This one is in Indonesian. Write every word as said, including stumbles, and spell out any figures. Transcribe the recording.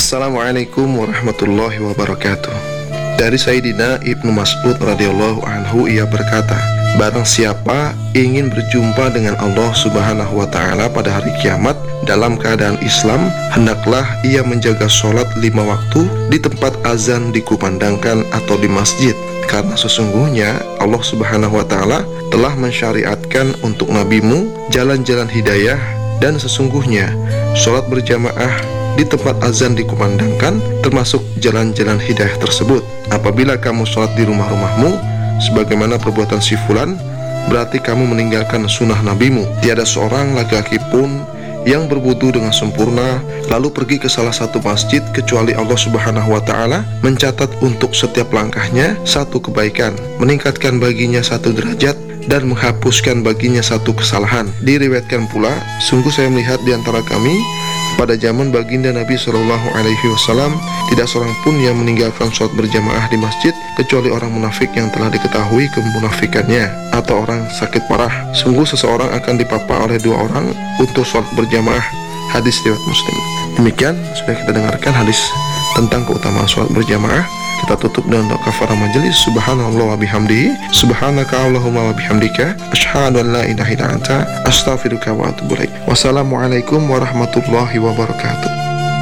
Assalamualaikum warahmatullahi wabarakatuh. Dari Sayyidina Ibnu Mas'ud radhiyallahu anhu, ia berkata, barang siapa ingin berjumpa dengan Allah subhanahu wa ta'ala pada hari kiamat dalam keadaan Islam, hendaklah ia menjaga sholat lima waktu di tempat azan dikumandangkan atau di masjid. Karena sesungguhnya Allah subhanahu wa ta'ala telah mensyariatkan untuk nabimu jalan-jalan hidayah, dan sesungguhnya sholat berjamaah di tempat azan dikumandangkan termasuk jalan-jalan hidayah tersebut. Apabila kamu sholat di rumah-rumahmu sebagaimana perbuatan si fulan, berarti kamu meninggalkan sunnah nabimu. Tiada seorang laki-laki pun yang berwudu dengan sempurna lalu pergi ke salah satu masjid kecuali Allah subhanahu wa ta'ala mencatat untuk setiap langkahnya satu kebaikan, meningkatkan baginya satu derajat, dan menghapuskan baginya satu kesalahan. Diriwayatkan pula, sungguh saya melihat di antara kami pada zaman baginda Nabi Shallallahu Alaihi Wasallam tidak seorang pun yang meninggalkan sholat berjamaah di masjid kecuali orang munafik yang telah diketahui kemunafikannya atau orang sakit parah. Sungguh seseorang akan dipapa oleh dua orang untuk sholat berjamaah. Hadis riwayat Muslim. Demikian sudah kita dengarkan hadis tentang keutamaan sholat berjamaah. Kita tutup dengan doa kafarah majelis. Subhanallah wa bihamdihi, subhanaka Allahumma wa bihamdika, asyhadu an la ilaha illa anta, astaghfiruka wa atubu ilaik. Wassalamualaikum warahmatullahi wabarakatuh.